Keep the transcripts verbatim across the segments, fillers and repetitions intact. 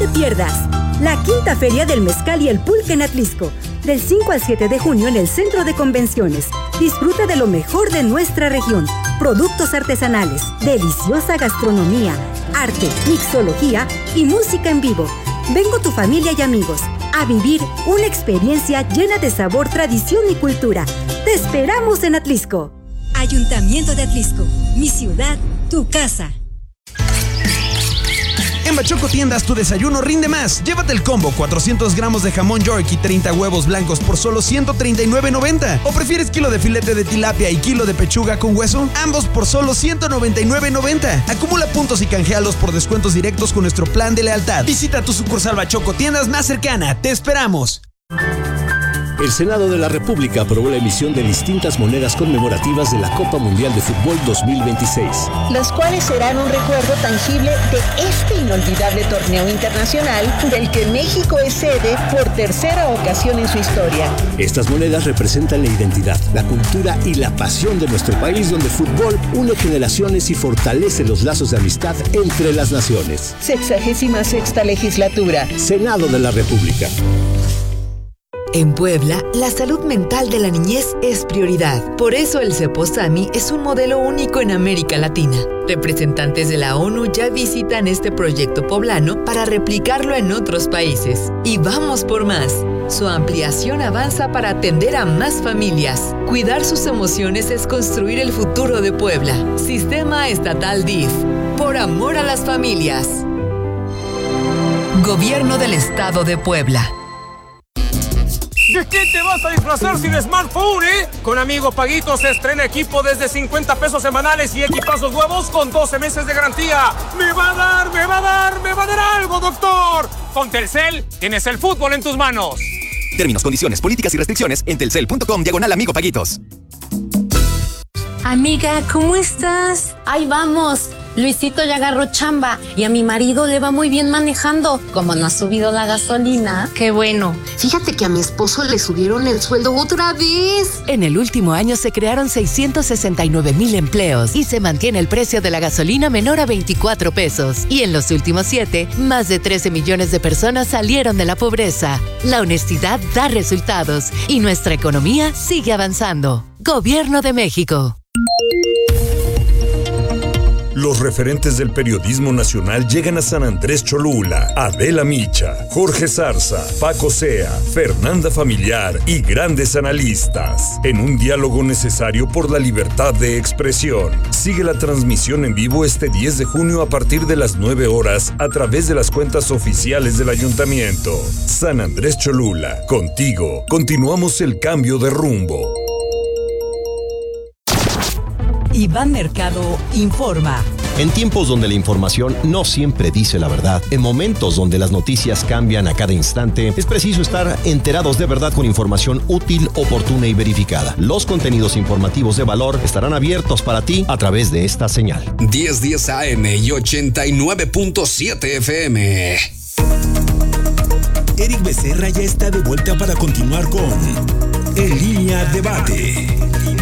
te pierdas la quinta Feria del Mezcal y el Pulque en Atlisco, del cinco al siete de junio en el Centro de Convenciones. Disfruta de lo mejor de nuestra región, productos artesanales, deliciosa gastronomía, arte, mixología y música en vivo. Ven con tu familia y amigos a vivir una experiencia llena de sabor, tradición y cultura. ¡Te esperamos en Atlisco! Ayuntamiento de Atlisco, mi ciudad, tu casa. En Bachoco Tiendas tu desayuno rinde más. Llévate el combo cuatrocientos gramos de jamón York y treinta huevos blancos por solo ciento treinta y nueve noventa. ¿O prefieres kilo de filete de tilapia y kilo de pechuga con hueso? Ambos por solo ciento noventa y nueve noventa. Acumula puntos y canjealos por descuentos directos con nuestro plan de lealtad. Visita tu sucursal Bachoco Tiendas más cercana. ¡Te esperamos! El Senado de la República aprobó la emisión de distintas monedas conmemorativas de la Copa Mundial de Fútbol dos mil veintiséis. Las cuales serán un recuerdo tangible de este inolvidable torneo internacional del que México es sede por tercera ocasión en su historia. Estas monedas representan la identidad, la cultura y la pasión de nuestro país, donde el fútbol une generaciones y fortalece los lazos de amistad entre las naciones. Sexagésima sexta legislatura. Senado de la República. En Puebla, la salud mental de la niñez es prioridad. Por eso el Ceposami es un modelo único en América Latina. Representantes de la ONU ya visitan este proyecto poblano para replicarlo en otros países. Y vamos por más. Su ampliación avanza para atender a más familias. Cuidar sus emociones es construir el futuro de Puebla. Sistema Estatal D I F. Por amor a las familias. Gobierno del Estado de Puebla. ¿De qué te vas a disfrazar sin smartphone, eh? Con Amigo Paguito se estrena equipo desde cincuenta pesos semanales y equipazos nuevos con doce meses de garantía. ¡Me va a dar, me va a dar, me va a dar algo, doctor! Con Telcel tienes el fútbol en tus manos. Términos, condiciones, políticas y restricciones en telcel punto com diagonal Amigo Paguitos. Amiga, ¿cómo estás? Ahí vamos. Luisito ya agarró chamba y a mi marido le va muy bien manejando. Como no ha subido la gasolina. Qué bueno. Fíjate que a mi esposo le subieron el sueldo otra vez. En el último año se crearon seiscientos sesenta y nueve mil empleos y se mantiene el precio de la gasolina menor a veinticuatro pesos. Y en los últimos siete, más de trece millones de personas salieron de la pobreza. La honestidad da resultados y nuestra economía sigue avanzando. Gobierno de México. Los referentes del periodismo nacional llegan a San Andrés Cholula. Adela Micha, Jorge Zarza, Paco Sea, Fernanda Familiar y grandes analistas. En un diálogo necesario por la libertad de expresión. Sigue la transmisión en vivo este diez de junio a partir de las nueve horas a través de las cuentas oficiales del Ayuntamiento. San Andrés Cholula, contigo. Continuamos el cambio de rumbo. Iván Mercado informa. En tiempos donde la información no siempre dice la verdad, en momentos donde las noticias cambian a cada instante, es preciso estar enterados de verdad con información útil, oportuna y verificada. Los contenidos informativos de valor estarán abiertos para ti a través de esta señal. diez diez A M y ochenta y nueve punto siete F M. Eric Becerra ya está de vuelta para continuar con En Línea Debate.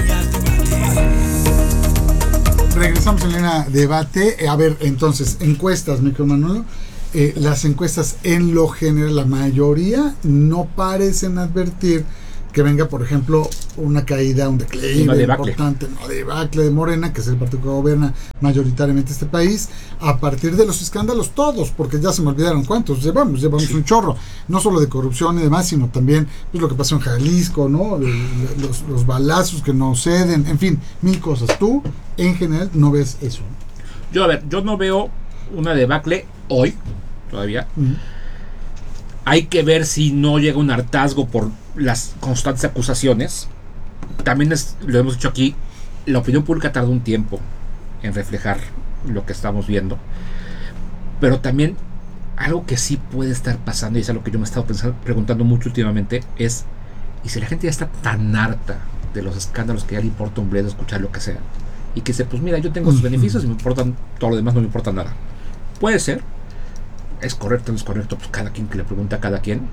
Regresamos en línea debate. A ver, entonces, encuestas, mi querido Manolo. Eh, las encuestas en lo general, la mayoría no parecen advertir que venga, por ejemplo, una caída, un declive una importante, no debacle de Morena, que es el partido que gobierna mayoritariamente este país, a partir de los escándalos todos, porque ya se me olvidaron cuántos llevamos, llevamos sí. un chorro, no solo de corrupción y demás, sino también pues, lo que pasó en Jalisco, ¿no? Los, los balazos que no ceden, en fin, mil cosas. Tú, en general, no ves eso. Yo, a ver, yo no veo una debacle hoy, todavía. Uh-huh. Hay que ver si no llega un hartazgo por las constantes acusaciones. También es, lo hemos dicho aquí, la opinión pública tarda un tiempo en reflejar lo que estamos viendo. Pero también algo que sí puede estar pasando, y es algo que yo me he estado pensando, preguntando mucho últimamente, es, ¿y si la gente ya está tan harta de los escándalos que ya le importa un bledo escuchar lo que sea? Y que dice, pues mira, yo tengo sus beneficios y me importan, todo lo demás no me importa nada. Puede ser. Es correcto, no es correcto, pues cada quien que le pregunta a cada quien.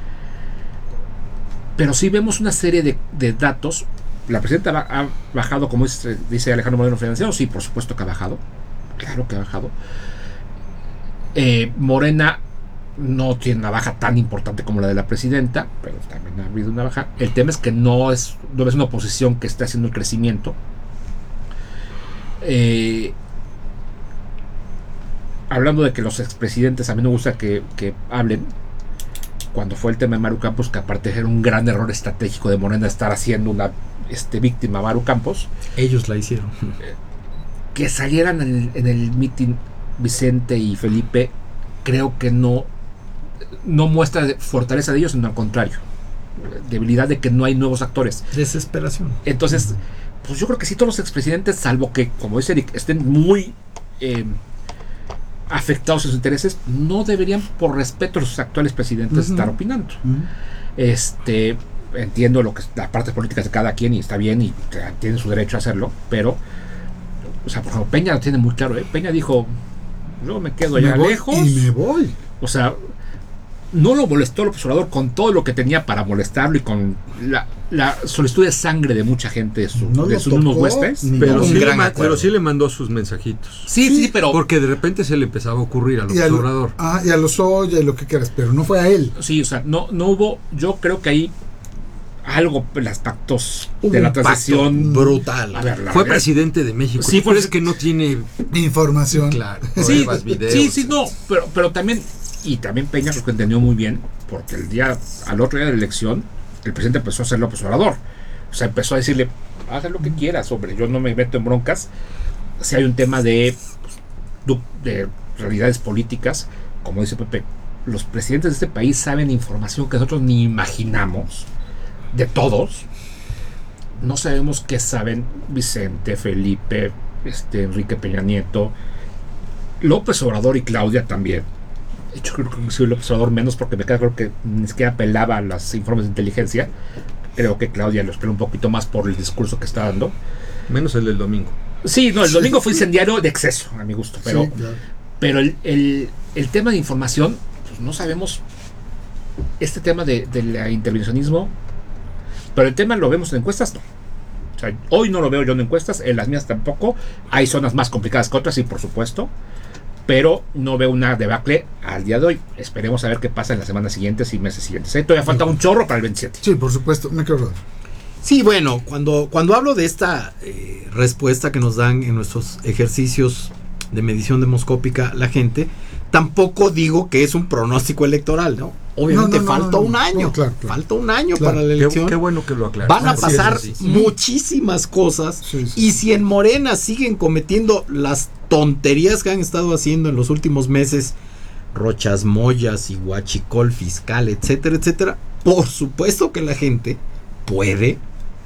Pero sí vemos una serie de, de datos. La presidenta ha, ha bajado, como es, dice Alejandro Moreno Financiero. Sí, por supuesto que ha bajado. Claro que ha bajado. Eh, Morena no tiene una baja tan importante como la de la presidenta, pero también ha habido una baja. El tema es que no es, no es una oposición que esté haciendo el crecimiento. Eh, hablando de que los expresidentes, a mí me gusta que, que hablen. Cuando fue el tema de Maru Campos, que aparte era un gran error estratégico de Morena estar haciendo una este, víctima a Maru Campos. Ellos la hicieron. Eh, que salieran en el, en el meeting Vicente y Felipe, creo que no no muestra fortaleza de ellos, sino al contrario, debilidad de que no hay nuevos actores, desesperación. Entonces, pues yo creo que sí, todos los expresidentes, salvo que, como dice Eric, estén muy eh, afectados en sus intereses, no deberían, por respeto a los actuales presidentes, uh-huh. estar opinando. Uh-huh. Este, entiendo lo que las partes políticas de cada quien y está bien y tienen su derecho a hacerlo, pero, o sea, por ejemplo, Peña lo tiene muy claro, ¿eh? Peña dijo, yo me quedo allá lejos y me voy. O sea, no lo molestó el observador con todo lo que tenía para molestarlo y con la, la solicitud de sangre de mucha gente de, su, no de sus unos huestes. Pero sí, le ma- pero sí le mandó sus mensajitos. Sí, sí, sí, pero... Porque de repente se le empezaba a ocurrir al observador. Ah, y a los Oya y lo que quieras, pero no fue a él. Sí, o sea, no, no hubo... Yo creo que ahí algo, los pactos de la transición... brutal. A ver, fue verdad, presidente de México. Sí, fue es que no tiene... información. Claro. Sí, pruebas, videos, sí, sí, no, pero, pero también... Y también Peña lo que entendió muy bien, porque el día, al otro día de la elección, el presidente empezó a ser López Obrador. O sea, empezó a decirle, haz lo que quieras, hombre, yo no me meto en broncas. Si hay un tema de, de realidades políticas, como dice Pepe, los presidentes de este país saben información que nosotros ni imaginamos, de todos. No sabemos qué saben Vicente, Felipe, este, Enrique Peña Nieto, López Obrador y Claudia también. Yo creo que soy el observador menos, porque me queda claro que ni siquiera apelaba a los informes de inteligencia. Creo que Claudia lo espera un poquito más por el discurso que está dando. Menos el del domingo. Sí, no, el domingo fue incendiario de exceso, a mi gusto. Pero, sí, claro. pero el, el, el tema de información, pues no sabemos. Este tema de, de la intervencionismo, pero el tema lo vemos en encuestas, no. O sea, hoy no lo veo yo en encuestas, en las mías tampoco. Hay zonas más complicadas que otras, sí, por supuesto. Pero no veo una debacle al día de hoy. Esperemos a ver qué pasa en las semanas siguientes y meses siguientes. ¿Eh? Todavía falta un chorro para el veintisiete. Sí, por supuesto. Me quedo. Sí, bueno, cuando, cuando hablo de esta eh, respuesta que nos dan en nuestros ejercicios de medición demoscópica la gente, tampoco digo que es un pronóstico electoral, ¿no? Obviamente no, no, falta no, no, no, un año. No, claro, claro. Falta un año claro, para la elección. Qué, qué bueno que lo aclaras. Van a pasar sí, sí. muchísimas cosas. Sí, sí. Y si en Morena siguen cometiendo las tonterías que han estado haciendo en los últimos meses, Rochas Moyas y Huachicol fiscal, etcétera, etcétera, por supuesto que la gente puede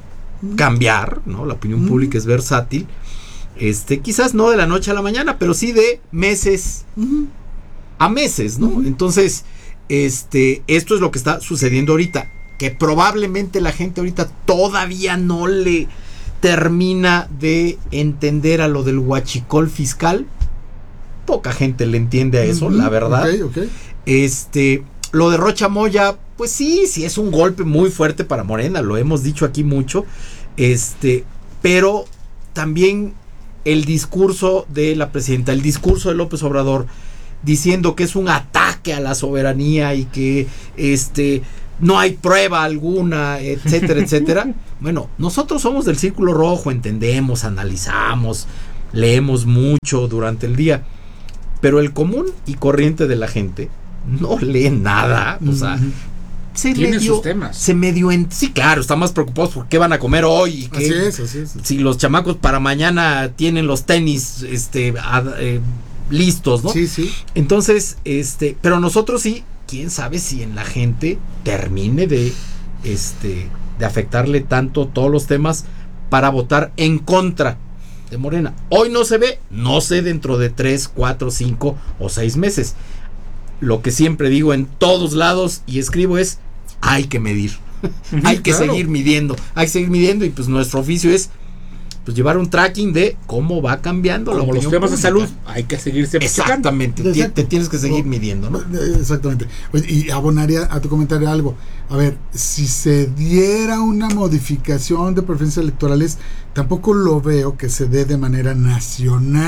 cambiar, ¿no? La opinión mm. pública es versátil. Este, quizás no de la noche a la mañana, pero sí de meses mm. a meses, ¿no? Mm. Entonces, este, esto es lo que está sucediendo ahorita, que probablemente la gente ahorita todavía no le termina de entender a lo del huachicol fiscal. Poca gente le entiende a eso, uh-huh. la verdad. Okay, okay. Este, lo de Rocha Moya, pues sí, sí es un golpe muy fuerte para Morena, lo hemos dicho aquí mucho. Este, pero también el discurso de la presidenta, el discurso de López Obrador, diciendo que es un ataque a la soberanía y que este no hay prueba alguna, etcétera, etcétera. Bueno, nosotros somos del Círculo Rojo, entendemos, analizamos, leemos mucho durante el día, pero el común y corriente de la gente no lee nada, o sea, se tienen medio, sus temas. Se medio en, sí, claro, están más preocupados por qué van a comer hoy, y qué, así es, así es. Si los chamacos para mañana tienen los tenis, este, a, eh, listos, ¿no? Sí, sí. Entonces, este, pero nosotros sí, quién sabe si en la gente termine de, este, de afectarle tanto todos los temas para votar en contra de Morena. Hoy no se ve, no sé dentro de tres, cuatro, cinco o seis meses. Lo que siempre digo en todos lados y escribo es, hay que medir, uh-huh, hay que claro. seguir midiendo, hay que seguir midiendo y pues nuestro oficio es pues llevar un tracking de cómo va cambiando como la los temas pública. De salud, hay que seguirse exactamente, t- te tienes que seguir no, midiendo, ¿no? Exactamente. Y abonaría a tu comentario algo. A ver, si se diera una modificación de preferencias electorales, tampoco lo veo que se dé de manera nacional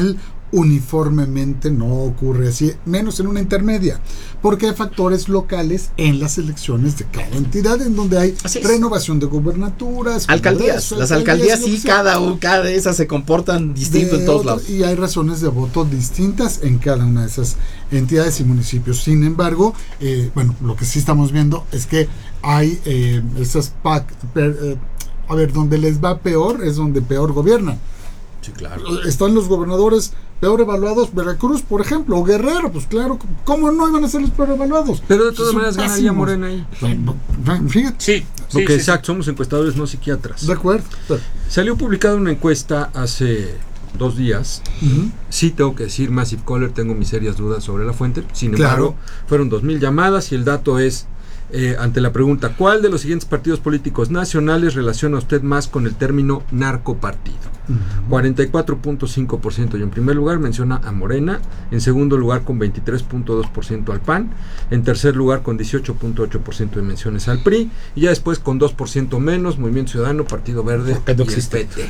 uniformemente no ocurre así, menos en una intermedia, porque hay factores locales en las elecciones de cada entidad en donde hay renovación de gubernaturas, alcaldías, congreso, las alcaldías sí, cada cada de esas se comportan distinto en todos otro, lados. Y hay razones de voto distintas en cada una de esas entidades y municipios. Sin embargo, eh, bueno, lo que sí estamos viendo es que hay eh, esas P A C, per, eh, a ver, donde les va peor es donde peor gobiernan. Sí, claro. Están los gobernadores peor evaluados, Veracruz, por ejemplo, o Guerrero, pues claro, ¿cómo no iban a ser los peor evaluados? Pero de todas Son maneras pésimos. Ganaría Morena ahí. Fíjate. Sí, porque sí, exacto, sí. somos encuestadores, no psiquiatras. De acuerdo. Salió publicada una encuesta hace dos días. Uh-huh. Sí tengo que decir, Massive Caller, tengo mis serias dudas sobre la fuente. Sin embargo, claro. fueron dos mil llamadas y el dato es, eh, ante la pregunta, ¿cuál de los siguientes partidos políticos nacionales relaciona usted más con el término narcopartido? Uh-huh. cuarenta y cuatro punto cinco por ciento y en primer lugar menciona a Morena, en segundo lugar con veintitrés punto dos por ciento al P A N, en tercer lugar con dieciocho punto ocho por ciento de menciones al P R I, y ya después con dos por ciento menos Movimiento Ciudadano, Partido Verde no y existe. el P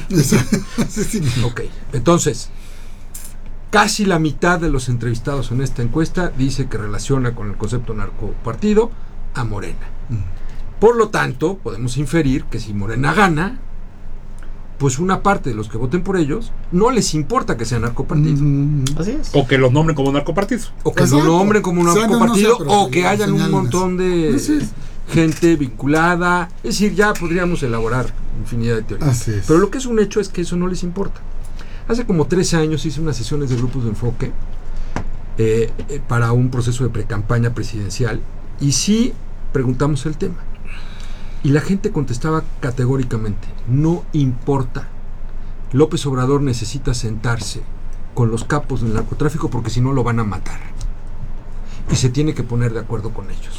T. Ok, entonces casi la mitad de los entrevistados en esta encuesta dice que relaciona con el concepto narcopartido a Morena. Uh-huh. Por lo tanto, podemos inferir que si Morena gana, pues una parte de los que voten por ellos no les importa que sea narcopartido. Mm, así es. O que los nombren como narcopartido. O que lo nombren como narcopartido, o, sea, no, no sé, o que hayan un montón de sí. gente vinculada. Es decir, ya podríamos elaborar infinidad de teorías. Es. Pero lo que es un hecho es que eso no les importa. Hace como trece años hice unas sesiones de grupos de enfoque eh, eh, para un proceso de precampaña presidencial y sí preguntamos el tema. Y la gente contestaba categóricamente, no importa. López Obrador necesita sentarse con los capos del narcotráfico porque si no lo van a matar. Y se tiene que poner de acuerdo con ellos.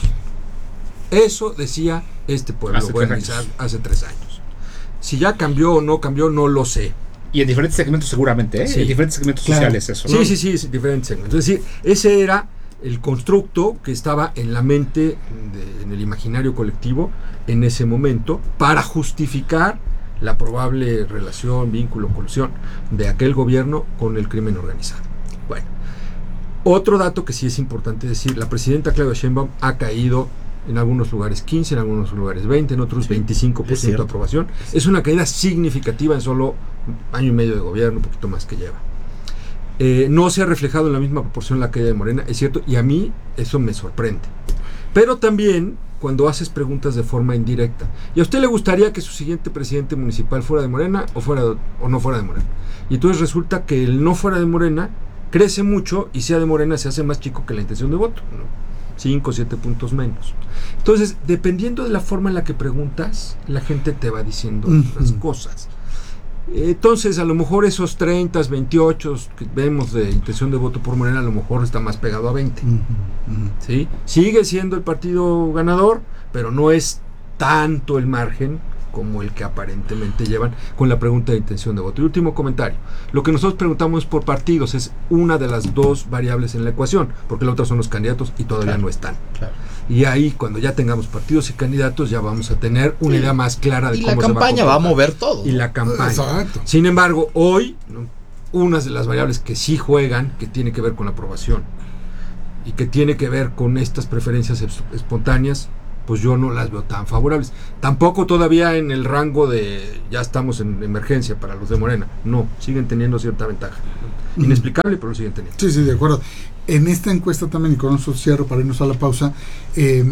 Eso decía este pueblo hace, bueno, tres años. hace tres años. Si ya cambió o no cambió, no lo sé. Y en diferentes segmentos seguramente, ¿eh? Sí. En diferentes segmentos claro. sociales eso. Sí, ¿no? sí, sí, sí, diferentes segmentos. Es decir, ese era el constructo que estaba en la mente, de, en el imaginario colectivo, en ese momento, para justificar la probable relación, vínculo, colusión de aquel gobierno con el crimen organizado. Bueno, otro dato que sí es importante decir, la presidenta Claudia Sheinbaum ha caído en algunos lugares quince, en algunos lugares veinte, en otros sí, veinticinco por ciento de aprobación. Es una caída significativa en solo año y medio de gobierno, un poquito más que lleva. Eh, no se ha reflejado en la misma proporción la caída de Morena, es cierto, y a mí eso me sorprende. Pero también cuando haces preguntas de forma indirecta. ¿Y a usted le gustaría que su siguiente presidente municipal fuera de Morena o, fuera de, o no fuera de Morena? Y entonces resulta que el no fuera de Morena crece mucho y sea de Morena se hace más chico que la intención de voto, ¿no? cinco o siete puntos menos. Entonces, dependiendo de la forma en la que preguntas, la gente te va diciendo uh-huh. las cosas. Entonces, a lo mejor esos treinta, veintiocho que vemos de intención de voto por Morena, a lo mejor está más pegado a veinte. Uh-huh. Uh-huh. ¿Sí? Sigue siendo el partido ganador, pero no es tanto el margen como el que aparentemente llevan con la pregunta de intención de voto. Y último comentario, lo que nosotros preguntamos por partidos es una de las dos variables en la ecuación, porque la otra son los candidatos y todavía claro, no están. Claro. Y ahí, cuando ya tengamos partidos y candidatos, ya vamos a tener una sí. idea más clara de y cómo la se campaña va a, va a mover todo. Y la campaña. Exacto. Sin embargo, hoy, ¿no? unas de las variables que sí juegan, que tiene que ver con la aprobación y que tiene que ver con estas preferencias espontáneas, pues yo no las veo tan favorables. Tampoco todavía en el rango de ya estamos en emergencia para los de Morena. No, siguen teniendo cierta ventaja. Inexplicable, pero lo siguen teniendo. Sí, sí, de acuerdo. En esta encuesta también, y con eso cierro para irnos a la pausa, eh,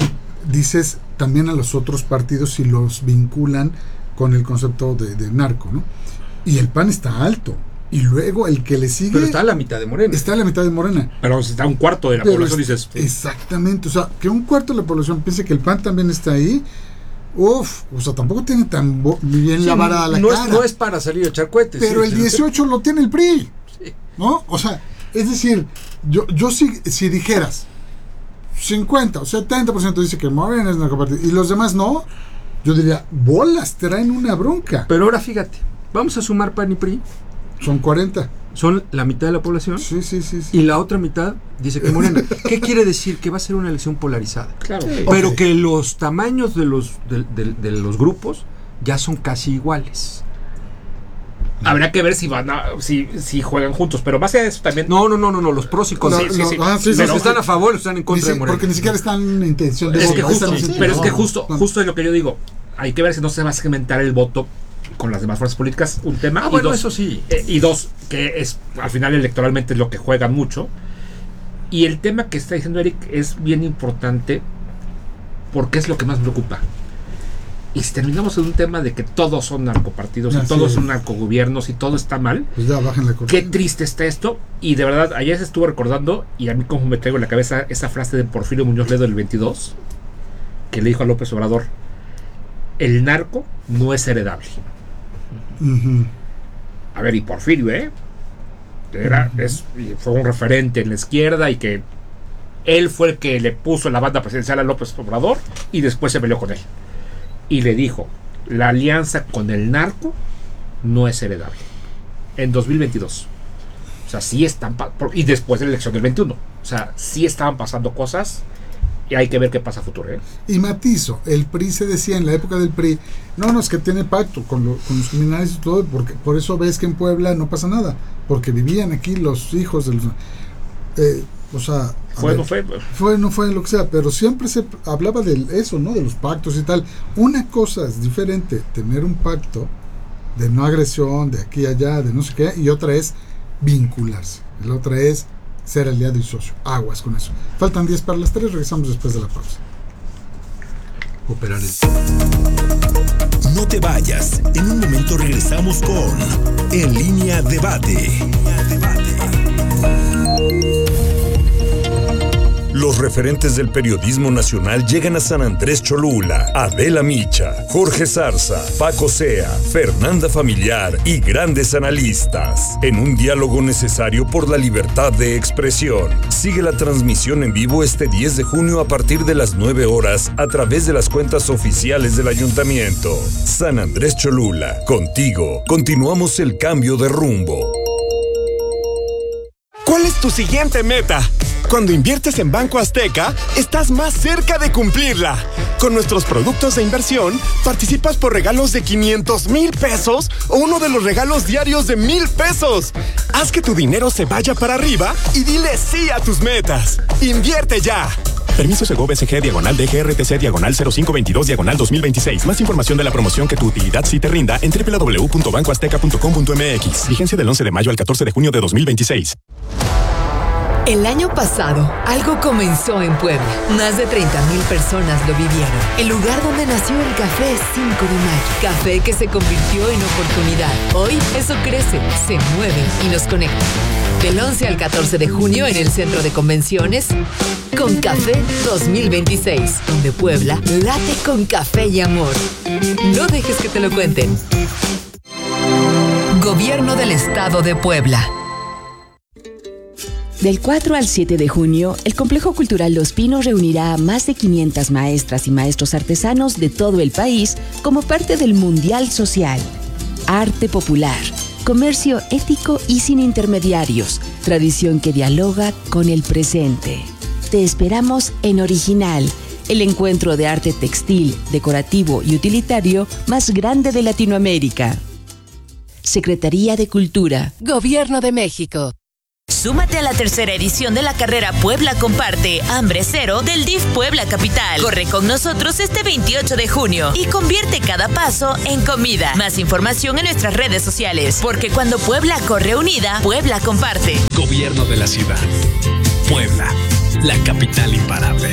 dices también a los otros partidos si los vinculan con el concepto de, de narco, ¿no? Y el P A N está alto. Y luego el que le sigue... Pero está a la mitad de Morena. Está a la mitad de Morena. Pero está un cuarto de la Pero población, es, dices... Exactamente, o sea, que un cuarto de la población piense que el P A N también está ahí, uff, o sea, tampoco tiene tan bo- bien sí, la vara a la no cara. Es, no es para salir a echar cohetes. Pero sí, el dieciocho lo tiene el P R I, sí. ¿no? O sea, es decir, yo, yo si, si dijeras cincuenta o setenta por ciento dice que Morena es narcopartido y los demás no, yo diría, bolas, traen una bronca. Pero ahora fíjate, vamos a sumar P A N y P R I. Son cuarenta. Son la mitad de la población. Sí, sí, sí, sí. Y la otra mitad dice que Morena. ¿Qué quiere decir? Que va a ser una elección polarizada. Claro. Sí. Pero Okay. que los tamaños de los, de, de, de los grupos ya son casi iguales. Habrá que ver si van a, si, si juegan juntos, pero más allá de eso también. No, no, no, no, no los pros y contras. Sí, sí, sí. Ah, sí, los sí, que sí, están sí. a favor están en contra Ni si- de Morena. Porque ni siquiera están en intención de Es que voto. justo, Están- pero es que no, justo, no. justo es lo que yo digo. Hay que ver si no se va a segmentar el voto con las demás fuerzas políticas, un tema. Ah, y bueno, dos, eso sí. eh, y dos, que es al final electoralmente es lo que juegan mucho. Y el tema que está diciendo Eric es bien importante porque es lo que más me preocupa. Y si terminamos en un tema de que todos son narcopartidos y Así todos es. son narcogobiernos y todo está mal, Pues ya bajen la qué cortina. triste está esto. Y de verdad, ayer se estuvo recordando, y a mí como me traigo en la cabeza esa frase de Porfirio Muñoz Ledo del veintidós, que le dijo a López Obrador: el narco no es heredable. Ujú. A ver, y Porfirio, ¿eh? Era, es, y fue un referente en la izquierda y que él fue el que le puso la banda presidencial a López Obrador y después se peleó con él. Y le dijo: la alianza con el narco no es heredable. En dos mil veintidós. O sea, sí están... pa- por- y después de la elección del veintiuno. O sea, sí estaban pasando cosas y hay que ver qué pasa a futuro, ¿eh? Y matizo, el P R I se decía en la época del P R I, no, no es que tiene pacto con, lo- con los criminales y todo, porque por eso ves que en Puebla no pasa nada, porque vivían aquí los hijos de los... Eh, o sea, a Fue, ver, no fue. fue, no fue lo que sea, pero siempre se hablaba de eso, ¿no? De los pactos y tal. Una cosa es diferente, tener un pacto de no agresión, de aquí a allá, de no sé qué, y otra es vincularse. La otra es ser aliado y socio. Aguas con eso. Faltan diez para las tres, regresamos después de la pausa. Operar el... No te vayas. En un momento regresamos con En Línea Debate. Los referentes del periodismo nacional llegan a San Andrés Cholula. Adela Micha, Jorge Zarza, Paco Sea, Fernanda Familiar y grandes analistas. En un diálogo necesario por la libertad de expresión. Sigue la transmisión en vivo este diez de junio a partir de las nueve horas a través de las cuentas oficiales del ayuntamiento. San Andrés Cholula, contigo. Continuamos el cambio de rumbo. ¿Cuál es tu siguiente meta? Cuando inviertes en Banco Azteca, estás más cerca de cumplirla. Con nuestros productos de inversión, participas por regalos de quinientos mil pesos o uno de los regalos diarios de mil pesos. Haz que tu dinero se vaya para arriba y dile sí a tus metas. ¡Invierte ya! Permiso Segov S G diagonal D G R T C diagonal cero cinco veintidós diagonal dos mil veintiséis. Más información de la promoción que tu utilidad sí te rinda en doble u doble u doble u punto banco azteca punto com punto m x. Vigencia del once de mayo al catorce de junio de dos mil veintiséis. El año pasado, algo comenzó en Puebla. Más de treinta mil personas lo vivieron. El lugar donde nació el café cinco de mayo. Café que se convirtió en oportunidad. Hoy eso crece, se mueve y nos conecta. Del once al catorce de junio en el Centro de Convenciones, Con Café dos mil veintiséis, donde Puebla late con café y amor. No dejes que te lo cuenten. Gobierno del Estado de Puebla. Del cuatro al siete de junio, el Complejo Cultural Los Pinos reunirá a más de quinientas maestras y maestros artesanos de todo el país como parte del Mundial Social. Arte popular, comercio ético y sin intermediarios, tradición que dialoga con el presente. Te esperamos en Original, el encuentro de arte textil, decorativo y utilitario más grande de Latinoamérica. Secretaría de Cultura. Gobierno de México. Súmate a la tercera edición de la carrera Puebla Comparte, Hambre Cero del D I F Puebla Capital. Corre con nosotros este veintiocho de junio y convierte cada paso en comida. Más información en nuestras redes sociales, porque cuando Puebla corre unida, Puebla comparte. Gobierno de la ciudad. Puebla, la capital imparable.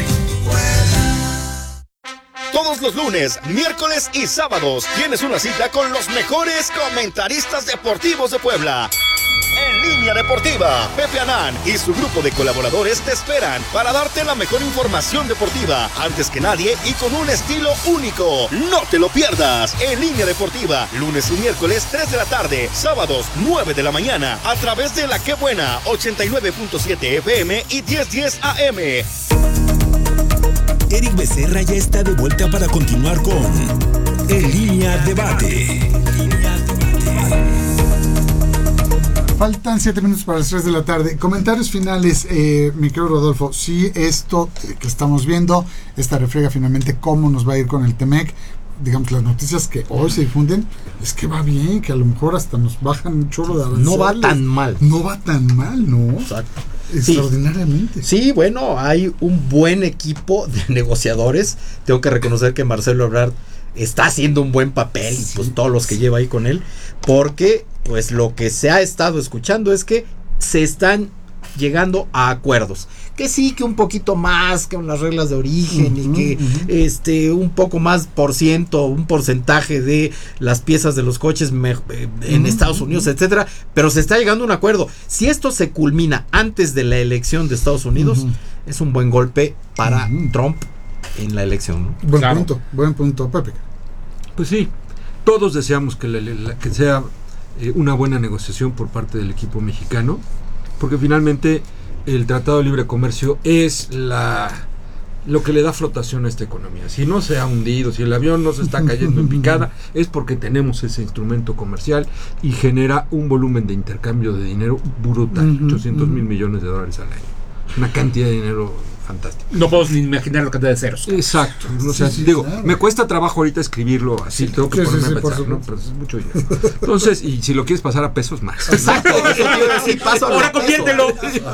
Todos los lunes, miércoles y sábados tienes una cita con los mejores comentaristas deportivos de Puebla. En Línea Deportiva, Pepe Anán y su grupo de colaboradores te esperan para darte la mejor información deportiva antes que nadie y con un estilo único. No te lo pierdas. En Línea Deportiva, lunes y miércoles tres de la tarde, sábados nueve de la mañana a través de La Qué Buena ochenta y nueve punto siete F M y diez diez A M. Eric Becerra ya está de vuelta para continuar con En Línea Debate. Faltan siete minutos para las tres de la tarde. Comentarios finales, eh, mi querido Rodolfo. Si esto que estamos viendo, esta refriega finalmente cómo nos va a ir con el T M E C, digamos, las noticias que hoy se difunden es que va bien, que a lo mejor hasta nos bajan un chorro de aranceles. No va tan mal. No va tan mal, ¿no? Exacto. Extraordinariamente. Sí, sí, bueno, hay un buen equipo de negociadores. Tengo que reconocer que Marcelo Ebrard está haciendo un buen papel, sí, y pues todos los que lleva ahí con él, porque pues lo que se ha estado escuchando es que se están llegando a acuerdos, que sí, que un poquito más que unas reglas de origen, uh-huh, y que uh-huh. este un poco más por ciento, un porcentaje de las piezas de los coches me, eh, en uh-huh, Estados Unidos, uh-huh. etcétera, pero se está llegando a un acuerdo. Si esto se culmina antes de la elección de Estados Unidos, uh-huh. es un buen golpe para uh-huh. Trump en la elección, ¿no? Buen claro. punto, buen punto, Pepe. Pues sí, todos deseamos que, la, la, que sea eh, una buena negociación por parte del equipo mexicano, porque finalmente el Tratado de Libre Comercio es la lo que le da flotación a esta economía. Si no se ha hundido, si el avión no se está cayendo en picada, es porque tenemos ese instrumento comercial y genera un volumen de intercambio de dinero brutal, uh-huh, ochocientos mil uh-huh. millones de dólares al año. Una cantidad de dinero fantástica. No podemos ni imaginar la cantidad de ceros. Exacto. O sea, sí, sí, digo, claro. me cuesta trabajo ahorita escribirlo así, sí, tengo que sí, ponerme sí, sí, a pensar, ¿no? Pero es mucho dinero. Entonces, y si lo quieres pasar a pesos, más. Exacto. Sí, paso ahora conviértelo.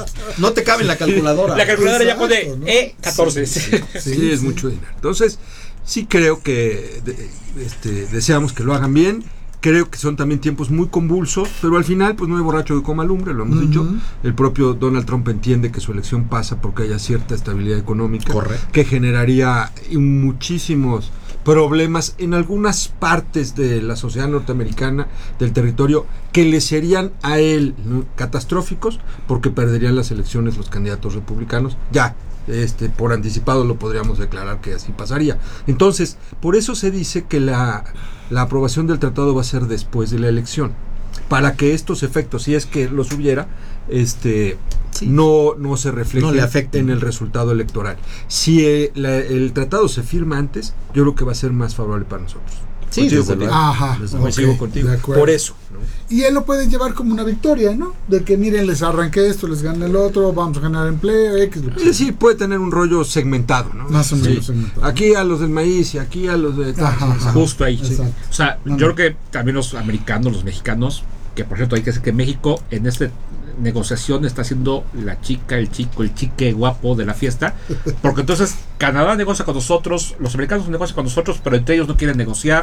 No te cabe en la calculadora. La calculadora Exacto, ya pone ¿no? E catorce. Sí, sí, sí, sí, es mucho dinero. Entonces, sí creo que de, este, deseamos que lo hagan bien. Creo que son también tiempos muy convulsos, pero al final pues no hay borracho que coma lumbre, lo hemos uh-huh. dicho. El propio Donald Trump entiende que su elección pasa porque haya cierta estabilidad económica, Correcto. que generaría muchísimos problemas en algunas partes de la sociedad norteamericana, del territorio, que le serían a él, ¿no?, catastróficos, porque perderían las elecciones los candidatos republicanos. Ya, este, por anticipado lo podríamos declarar que así pasaría. Entonces, por eso se dice que la, la aprobación del tratado va a ser después de la elección, para que estos efectos, si es que los hubiera, este, sí. no, no se reflejen no le afecten en el resultado electoral. Si el, la, el tratado se firma antes, yo creo que va a ser más favorable para nosotros. Sí, desde luego. Ajá, desde okay, sigo contigo. Por eso, ¿no? Y él lo puede llevar como una victoria, ¿no? De que miren, les arranqué esto, les gané el otro, vamos a ganar empleo, X. Es decir, puede tener un rollo segmentado, ¿no? Más o menos sí. segmentado. Aquí a los del maíz y aquí a los de... Ajá, ajá, justo ahí. Sí. O sea, no, yo no. creo que también los americanos, los mexicanos, que por cierto hay que decir que México en esta negociación está siendo la chica, el chico, el chique guapo de la fiesta, porque entonces Canadá negocia con nosotros, los americanos negocian con nosotros, pero entre ellos no quieren negociar.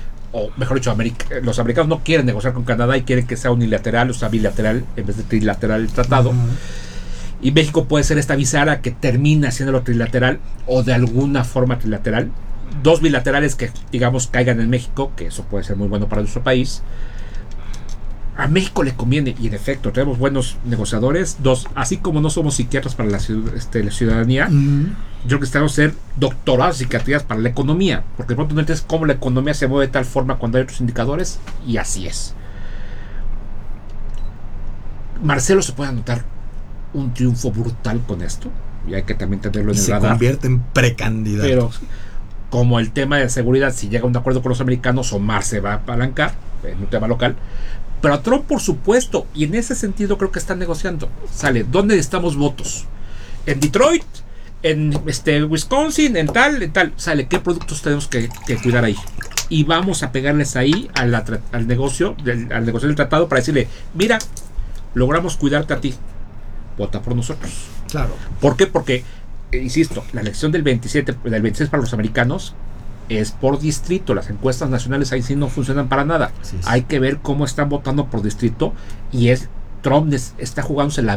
O mejor dicho, América, los americanos no quieren negociar con Canadá y quieren que sea unilateral, o sea, bilateral en vez de trilateral el tratado. Uh-huh. Y México puede ser esta bisagra que termina siendo trilateral o de alguna forma trilateral. Dos bilaterales que, digamos, caigan en México, que eso puede ser muy bueno para nuestro país. A México le conviene, y en efecto, tenemos buenos negociadores. Dos, así como no somos psiquiatras para la, este, la ciudadanía, uh-huh. yo creo que estamos ser doctorados en psiquiatrías para la economía, porque de pronto no entiendes cómo la economía se mueve de tal forma cuando hay otros indicadores, y así es. Marcelo se puede anotar un triunfo brutal con esto, y hay que también tenerlo en y el se radar. Se convierte en precandidato. Pero como el tema de seguridad, si llega a un acuerdo con los americanos, Omar se va a apalancar en un tema local. Pero a Trump, por supuesto, y en ese sentido creo que están negociando. Sale, ¿dónde necesitamos votos? En Detroit, en este Wisconsin, en tal, en tal. Sale, ¿qué productos tenemos que, que cuidar ahí? Y vamos a pegarles ahí a la, al negocio, del, al negocio del tratado para decirle, mira, logramos cuidarte a ti. Vota por nosotros. Claro. ¿Por qué? Porque, eh, insisto, la elección del veintisiete, del veintiséis para los americanos es por distrito. Las encuestas nacionales ahí sí no funcionan para nada. Sí, sí. Hay que ver cómo están votando por distrito, y es Trump está jugándose la